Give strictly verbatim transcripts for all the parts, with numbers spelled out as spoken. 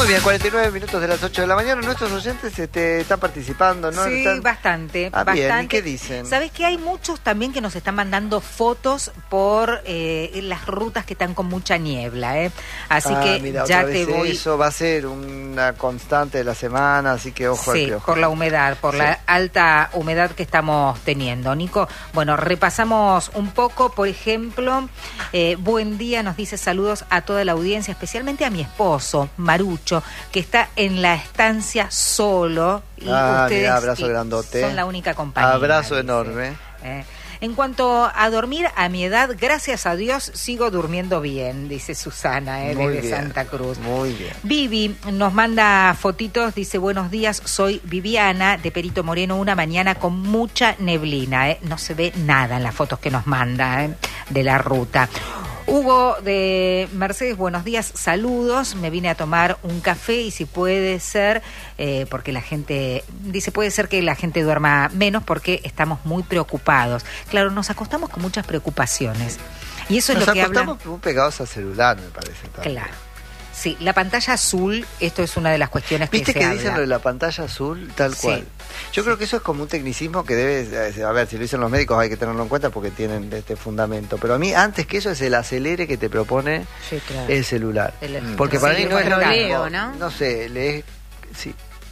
Muy bien, cuarenta y nueve minutos de las ocho de la mañana. Nuestros oyentes este, están participando, ¿no? Sí, están... bastante. Ah, bastante. bien. ¿Y qué dicen? ¿Sabes que hay muchos también que nos están mandando fotos por eh, las rutas que están con mucha niebla, ¿eh? Así ah, que mira, ya otra te vez voy... Eso va a ser una constante de la semana, así que ojo al Sí, piojo. por la humedad, por Sí. la alta humedad que estamos teniendo. Nico, bueno, repasamos un poco, por ejemplo, eh, buen día, nos dice saludos a toda la audiencia, especialmente a mi esposo, Marucho, que está en la estancia solo. Y Ah, ustedes mirá, abrazo y grandote. son la única compañía. Abrazo dice. enorme. Eh, En cuanto a dormir, a mi edad, gracias a Dios, sigo durmiendo bien, dice Susana, eh, Muy desde bien, Santa Cruz. Muy bien. Vivi nos manda fotitos, dice, buenos días, soy Viviana de Perito Moreno, una mañana con mucha neblina, eh. no se ve nada en las fotos que nos manda eh, de la ruta. Hugo de Mercedes, buenos días, saludos, me vine a tomar un café y si puede ser, eh, porque la gente, dice, puede ser que la gente duerma menos porque estamos muy preocupados. Claro, nos acostamos con muchas preocupaciones y eso Nos es lo que habla... acostamos muy pegados al celular, me parece. También. Claro. Sí, la pantalla azul, esto es una de las cuestiones que ¿Viste se que habla. dicen lo de la pantalla azul? Tal Sí. cual. Yo creo que eso es como un tecnicismo que debe, a ver, si lo dicen los médicos hay que tenerlo en cuenta porque tienen este fundamento. Pero a mí, antes que eso, es el acelere que te propone Sí, claro. el celular. El- Porque para sí, mí no es lo scrolleo, mismo. ¿no? No sé, lees... Sí.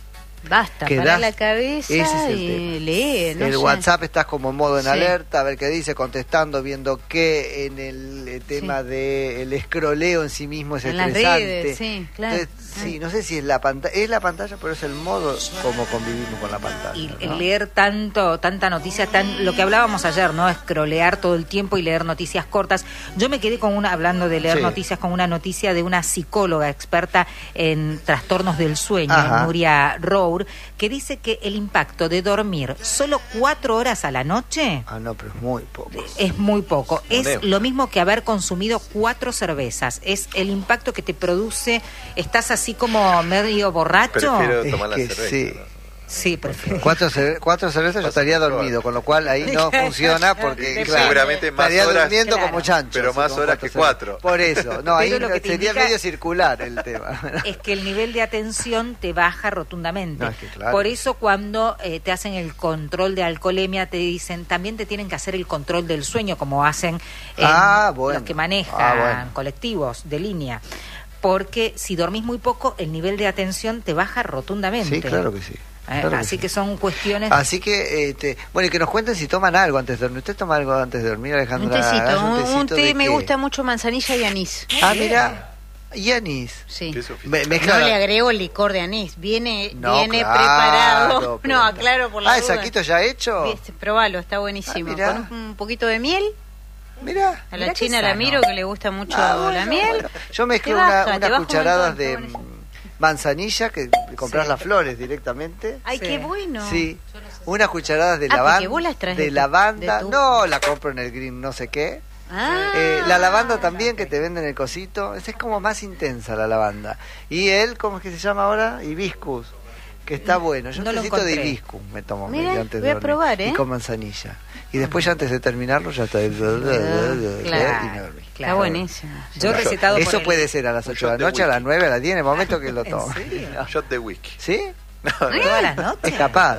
Basta, Quedás- para la cabeza ese es el y tema. lee, no el sé. WhatsApp estás como en modo en Sí. alerta, a ver qué dice, contestando, viendo qué en el, eh, tema Sí. del escroleo en sí mismo es En las estresante. redes, sí, claro. Entonces, sí, no sé si es la pantalla, es la pantalla, pero es el modo como convivimos con la pantalla. Y ¿no? leer tanto, tanta noticia, tan lo que hablábamos ayer, ¿no? Scrollear todo el tiempo y leer noticias cortas. Yo me quedé con una, hablando de leer Sí. noticias, con una noticia de una psicóloga experta en trastornos del sueño, Ajá. Nuria Rour, que dice que el impacto de dormir solo cuatro horas a la noche Ah, no, pero es muy poco. es muy poco. Es Leo. lo mismo que haber consumido cuatro cervezas. Es el impacto que te produce. Estás así como medio borracho. Prefiero Es tomar la que cerveza. sí. ¿no? Sí, prefiero. Cuatro, cer- cuatro cervezas yo estaría mejor. dormido, con lo cual ahí no funciona porque Depende. claro, Seguramente más estaría horas- durmiendo Claro. como chancho. Pero así más como horas que cervezas. cuatro. Por eso, no, ahí Pero lo que te sería indica- medio circular el tema. Es que el nivel de atención te baja rotundamente. No, es que claro. Por eso cuando eh, te hacen el control de alcoholemia te dicen, también te tienen que hacer el control del sueño, como hacen en Ah, bueno. los que manejan Ah, bueno. colectivos de línea. Porque si dormís muy poco, el nivel de atención te baja rotundamente. Sí, claro que sí. Eh, claro que así sí. que son cuestiones... Así que, este, bueno, y que nos cuenten si toman algo antes de dormir. ¿Usted toma algo antes de dormir, Alejandra? Un tecito, Hagas un, tecito un té de me qué? gusta mucho manzanilla y anís. Ah, mira, y anís. Sí. Qué sofisticado. Me- mezcla- No le agrego licor de anís, viene No, viene claro, preparado. pero- No, aclaro por la Ah, ¿el duda. saquito ya hecho? Viste, probalo, está buenísimo. Ah, mirá. Con un, un poquito de miel, Mira. a Mirá la qué china la sano. miro que le gusta mucho Ah, bueno, la miel. bueno. Yo mezclo Te baja, una- te unas baja un cucharadas montón, de está buenísimo. mm, manzanilla, que compras Sí. las flores directamente. Ay, Sí. qué bueno. Sí, unas cucharadas de Ah, porque lavanda. vos las traes de de tu- lavanda. de tu- No, la compro en el green no sé qué. Ah. Eh, la lavanda también, que te venden el cosito. Esa es como más intensa la lavanda. Y él, ¿cómo es que se llama ahora? Hibiscus. Que está bueno. Yo no un lo tecito de encontré. hibiscus me tomo Mira, medio antes voy a de dormir. probar, ¿eh? Y con manzanilla. Y después ya antes de terminarlo ya está. Claro, y me dormí. Está claro. buenísimo. Yo he recetado por Eso el- puede ser a las ocho de shot la de noche, a las whisky. nueve, a las diez, en el momento que lo ¿En toma. serio? Un shot de whisky. ¿Sí? No, no. ¿Todas las noches? Es capaz.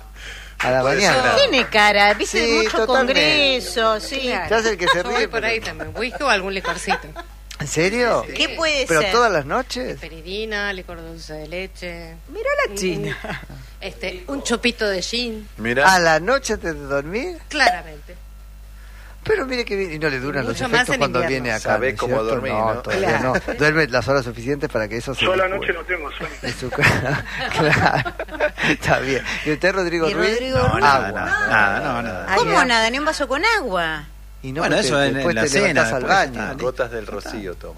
A la Puede mañana. ser. Tiene cara, viste, Sí, mucho totalmente. congreso, sí. Claro. ¿Te hace el que se Yo voy ríe? por ahí también, whisky o algún licorcito. ¿En serio? ¿Qué puede ¿Pero ser? todas las noches? Peridina, licor dulce de leche. Mira la china. Este, un chopito de gin, Mira. ¿A la noche antes de dormir? claramente. Pero mire que bien, y no le duran los Mucho más efectos en cuando invierno. viene acá. Sabe ¿no es cómo cierto? dormir, no, ¿no? todavía Claro. no. Duerme las horas suficientes para que eso se Yo a la descubra. noche no tengo sueño. En su ca- claro. Está bien. ¿Y usted, Rodrigo ¿Y Ruiz? Rodrigo No, Ruiz? nada, Agua. nada, nada, no, nada. Ay, ¿Cómo ya. nada? Ni un vaso con agua. Y no, Bueno, te- eso en- después en la te cena, levantás al después baño. está. Gotas del rocío toma.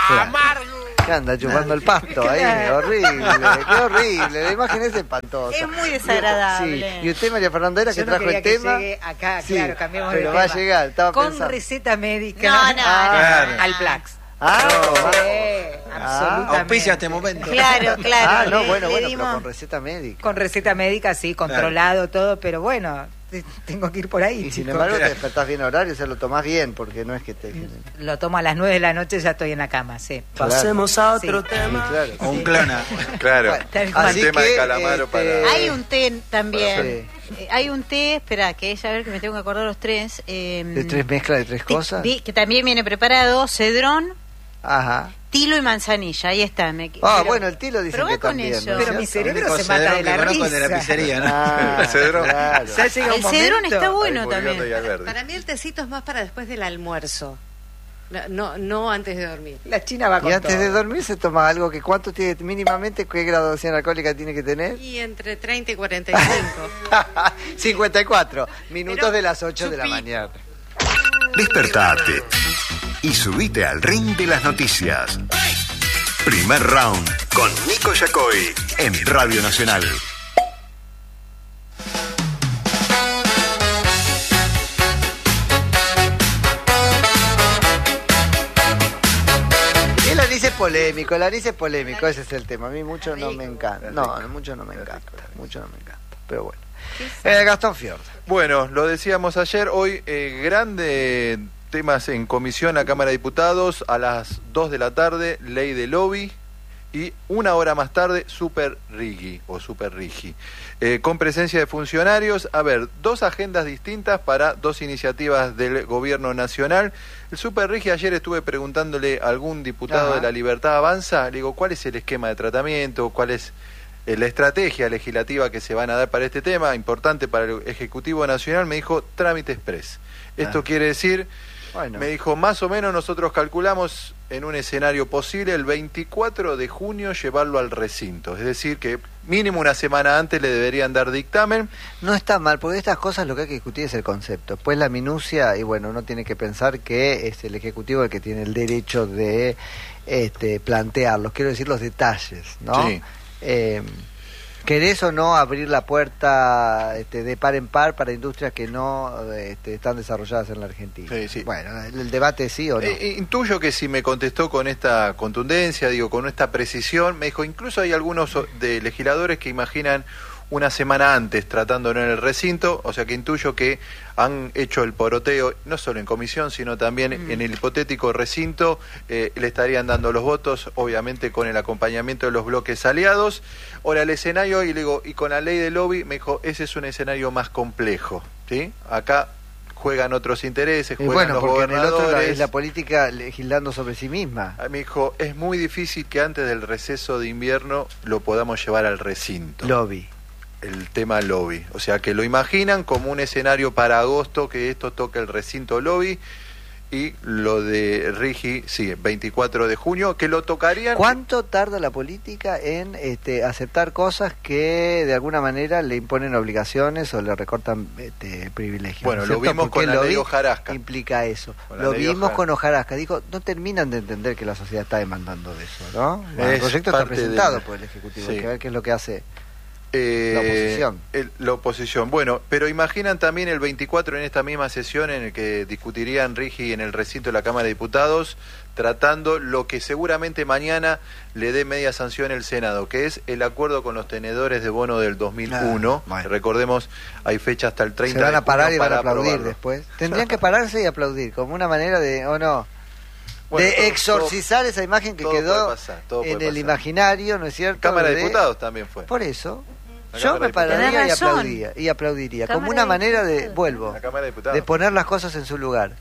¿Qué anda chupando el pasto ahí? Horrible, qué horrible. La imagen es espantosa. Es muy desagradable. Sí. Y usted, María Fernanda, era Yo que no trajo quería el que tema. llegue acá, Sí, claro, cambiemos de pero va a tema. llegar, estaba Con pensando. receta médica. No, no, Ah, no. Al Plax. Ah, Sí, Ah, absolutamente. Auspicia este momento. Claro, claro. ah, no, le- bueno, le bueno, dimos- pero con receta médica. Con receta médica, sí, controlado todo, pero bueno, te- tengo que ir por ahí. Y sin chicos. embargo te despertás bien a horario, o sea, lo tomás bien, porque no es que te... Lo tomo a las nueve de la noche, ya estoy en la cama, sí. Pasemos a otro Sí. tema. Sí, claro. O un clona. Claro. Bueno, Tal cual. Un así tema que, de Calamaro este, para... Hay un té también. Sí. Eh, Hay un té, espera, que es, a ver, que me tengo que acordar los tres. eh, ¿De tres mezclas de tres ti- cosas? vi- que también viene preparado, cedrón, Ajá. tilo y manzanilla. Ahí está. Me, Ah, pero- bueno, el tilo dice probá que con también. eso. ¿no es Pero mi cierto? cerebro se Único mata de cedrón la que conozco risa. de la pizzería, ¿no? Ah, Cedrón. claro. Ya llega un El cedrón momento. está bueno Ahí Muriondo también. y Alberdi. Para mí el tecito es más para después del almuerzo. No, no, no antes de dormir. La China va con Y antes todo. de dormir se toma algo que cuánto tiene mínimamente, qué graduación alcohólica tiene que tener. Y entre treinta y cuarenta y cinco. cincuenta y cuatro minutos Pero, de las ocho de la chupito. mañana. Despertate y subite al ring de las noticias. Primer round con Nico Yacoy en Radio Nacional. El anís es polémico, el anís es polémico, ese es el tema. A mí mucho no me encanta. No, mucho no me encanta, mucho no me encanta. Pero bueno. Eh, Gastón Fiorda. Bueno, lo decíamos ayer, hoy eh, grande temas en comisión a Cámara de Diputados, a las dos de la tarde, ley de lobby, y una hora más tarde, Super Rigi, o Super Rigi, eh, con presencia de funcionarios. A ver, dos agendas distintas para dos iniciativas del gobierno nacional. El Super Rigi, ayer estuve preguntándole a algún diputado Ajá. de La Libertad Avanza, le digo, ¿cuál es el esquema de tratamiento? ¿Cuál es eh, la estrategia legislativa que se van a dar para este tema? Importante para el Ejecutivo Nacional. Me dijo, trámite express. Esto Ah. quiere decir... Bueno. Me dijo, más o menos nosotros calculamos en un escenario posible el veinticuatro de junio llevarlo al recinto. Es decir, que mínimo una semana antes le deberían dar dictamen. No está mal, porque de estas cosas lo que hay que discutir es el concepto. Pues la minucia, y bueno, uno tiene que pensar que es el Ejecutivo el que tiene el derecho de este, plantearlos, quiero decir los detalles, ¿no? Sí. Eh, ¿Querés o no abrir la puerta este, de par en par para industrias que no este, están desarrolladas en la Argentina? Sí, sí. Bueno, el, el debate es sí o no. Eh, intuyo que si me contestó con esta contundencia, digo, con esta precisión, me dijo, incluso hay algunos de legisladores que imaginan una semana antes tratándolo en el recinto, o sea que intuyo que han hecho el poroteo, no solo en comisión, sino también Mm. en el hipotético recinto, eh, le estarían dando los votos, obviamente con el acompañamiento de los bloques aliados. Ahora, el escenario, y le digo, y con la ley de lobby, me dijo, ese es un escenario más complejo, ¿sí? Acá juegan otros intereses, Y juegan bueno, los porque en el otro la- gobernadores. es la política legislando sobre sí misma. Ah, me dijo, es muy difícil que antes del receso de invierno lo podamos llevar al recinto. Lobby. El tema lobby. O sea, que lo imaginan como un escenario para agosto, que esto toque el recinto lobby, y lo de Rigi, sí, veinticuatro de junio, que lo tocarían... ¿Cuánto tarda la política en este, aceptar cosas que de alguna manera le imponen obligaciones o le recortan este, privilegios? Bueno, ¿no es lo cierto? vimos Porque con la el ley lobby Hojarasca. implica eso. Con la Lo ley vimos Hojarasca. con Hojarasca. Dijo, no terminan de entender que la sociedad está demandando de eso, ¿no? Bueno, el Es proyecto está parte presentado de- por el Ejecutivo. Sí. Hay que ver qué es lo que hace. Eh, La oposición. el- la oposición. Bueno, pero imaginan también el veinticuatro en esta misma sesión en el que discutirían Rigi en el recinto de la Cámara de Diputados, tratando lo que seguramente mañana le dé media sanción el Senado, que es el acuerdo con los tenedores de bono del dos mil uno. Ah, bueno. Recordemos, hay fecha hasta el treinta Se van de a parar junio y van a para aplaudir aprobarlo. después. Tendrían que pararse y aplaudir, como una manera de, ¿o no? Bueno, de todo- exorcizar todo- esa imagen que todo quedó puede pasar, todo en puede el pasar. imaginario, ¿no es cierto? Cámara de De- Diputados también fue. Por eso, La yo Cámara me de Diputados. pararía y Tenés razón. aplaudiría, y aplaudiría, como Cámara una de manera de, Diputados. vuelvo, La Cámara de Diputados. de poner las cosas en su lugar.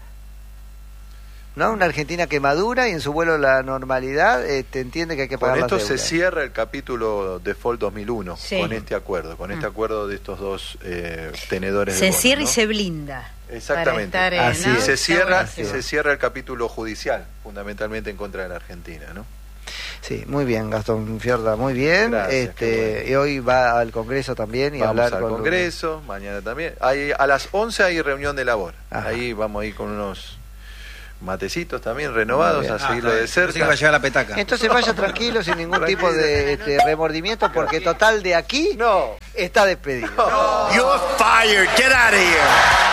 ¿No? Una Argentina que madura y en su vuelo a la normalidad este, entiende que hay que Con pagar esto las se deudas. cierra el capítulo Default dos mil uno, Sí. con este acuerdo, con este Mm. acuerdo de estos dos eh, tenedores de Se bono, cierra y ¿no? se blinda. Exactamente. Para estar, eh, Así ¿no? Y se Está cierra, y buenísimo. se cierra el capítulo judicial, fundamentalmente en contra de la Argentina, ¿no? Sí, muy bien, Gastón Fiorda, muy bien. Gracias, qué este bueno. Y hoy va al Congreso también y a Vamos hablar al con Congreso, mañana también. Hay, a las once hay reunión de labor. Ajá. Ahí vamos a ir con unos matecitos también renovados Muy a bien. seguirlo de Así que va a cerca. llevar la petaca. Entonces vaya tranquilo, sin ningún Tranquilo. tipo de este, remordimiento, porque total de aquí No. está despedido. You're fired. Get out of here.